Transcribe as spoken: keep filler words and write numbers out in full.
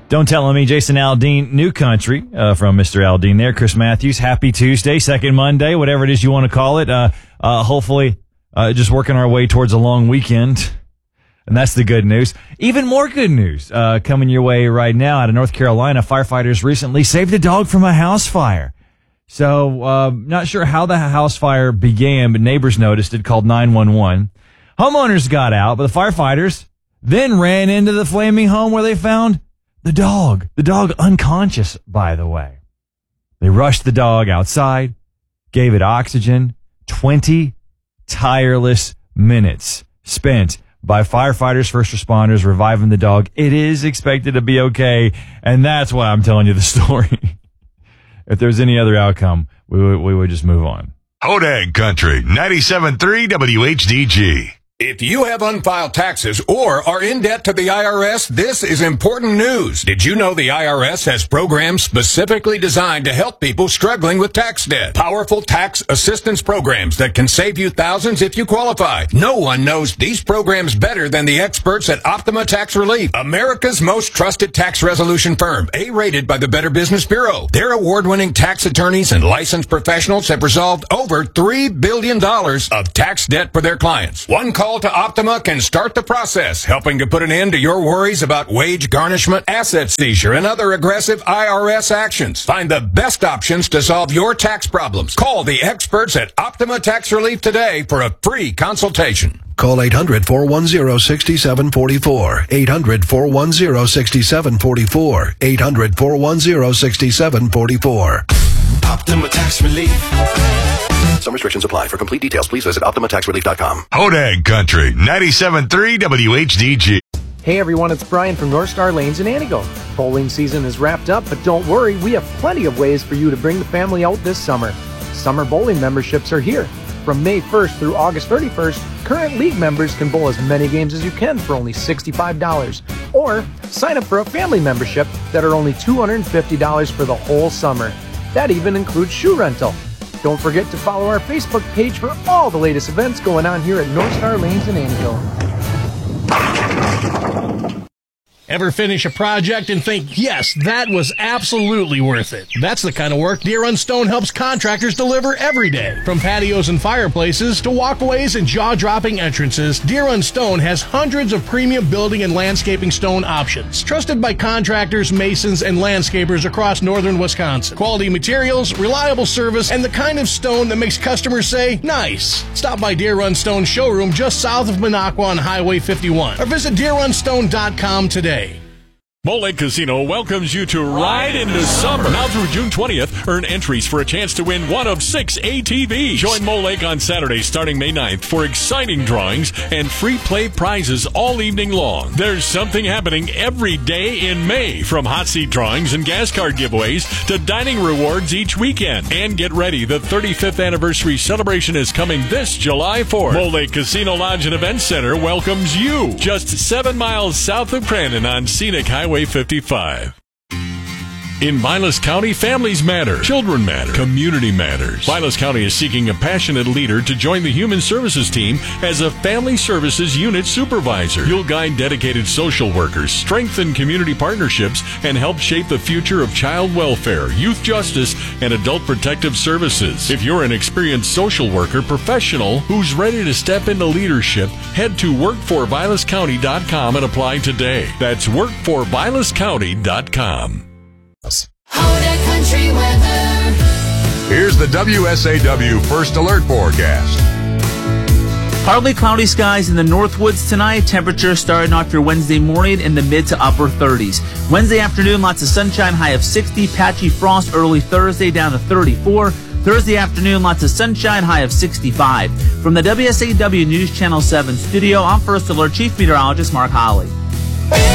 Don't Tell Me, Jason Aldean, New Country uh, from Mister Aldean there. Chris Matthews, happy Tuesday, second Monday, whatever it is you want to call it. Uh, uh, hopefully, uh, just working our way towards a long weekend. And that's the good news. Even more good news uh, coming your way right now out of North Carolina. Firefighters recently saved a dog from a house fire. So, uh, not sure how the house fire began, but neighbors noticed it, called nine one one. Homeowners got out, but the firefighters then ran into the flaming home where they found the dog. The dog unconscious, by the way. They rushed the dog outside, gave it oxygen. twenty tireless minutes spent by firefighters, first responders, reviving the dog. It is expected to be okay, and that's why I'm telling you the story. If there's any other outcome, we would, we would just move on. Hodag Country, ninety-seven point three W H D G. If you have unfiled taxes or are in debt to the I R S, this is important news. Did you know the I R S has programs specifically designed to help people struggling with tax debt? Powerful tax assistance programs that can save you thousands if you qualify. No one knows these programs better than the experts at Optima Tax Relief, America's most trusted tax resolution firm, A-rated by the Better Business Bureau. Their award-winning tax attorneys and licensed professionals have resolved over three billion dollars of tax debt for their clients. One call to Optima can start the process, helping to put an end to your worries about wage garnishment, asset seizure, and other aggressive I R S actions. Find the best options to solve your tax problems. Call the experts at Optima Tax Relief today for a free consultation. Call eight hundred, four one zero, six seven four four. eight hundred, four one zero, six seven four four. eight hundred, four one zero, six seven four four. Optima Tax Relief. Some restrictions apply. For complete details, please visit optima tax relief dot com. Hodag Country, ninety-seven point three W H D G. Hey everyone, it's Brian from North Star Lanes in Antigo. Bowling season is wrapped up, but don't worry, we have plenty of ways for you to bring the family out this summer. Summer bowling memberships are here. From May first through August thirty-first, current league members can bowl as many games as you can for only sixty-five dollars. Or sign up for a family membership that are only two hundred fifty dollars for the whole summer. That even includes shoe rental. Don't forget to follow our Facebook page for all the latest events going on here at North Star Lanes in Antigo. Ever finish a project and think, yes, that was absolutely worth it? That's the kind of work Deer Run Stone helps contractors deliver every day. From patios and fireplaces to walkways and jaw-dropping entrances, Deer Run Stone has hundreds of premium building and landscaping stone options. Trusted by contractors, masons, and landscapers across northern Wisconsin. Quality materials, reliable service, and the kind of stone that makes customers say, nice. Stop by Deer Run Stone showroom just south of Minocqua on Highway fifty-one. Or visit deer run stone dot com today. Mole Lake Casino welcomes you to Ride into Summer. Now through June twentieth, earn entries for a chance to win one of six A T Vs. Join Mole Lake on Saturday starting May ninth for exciting drawings and free play prizes all evening long. There's something happening every day in May, from hot seat drawings and gas card giveaways to dining rewards each weekend. And get ready, the thirty-fifth anniversary celebration is coming this July fourth. Mole Lake Casino Lodge and Event Center welcomes you just seven miles south of Crandon on scenic Highway fifty-five. In Vilas County, families matter, children matter, community matters. Vilas County is seeking a passionate leader to join the Human Services team as a Family Services Unit Supervisor. You'll guide dedicated social workers, strengthen community partnerships, and help shape the future of child welfare, youth justice, and adult protective services. If you're an experienced social worker professional who's ready to step into leadership, head to work for vilas county dot com and apply today. That's work for vilas county dot com. Hodag Country weather. Here's the W S A W First Alert forecast. Partly cloudy skies in the Northwoods tonight. Temperatures starting off your Wednesday morning in the mid to upper thirties. Wednesday afternoon, lots of sunshine, high of sixty. Patchy frost early Thursday, down to thirty-four. Thursday afternoon, lots of sunshine, high of sixty-five. From the W S A W News Channel seven studio, I'm First Alert Chief Meteorologist Mark Holly.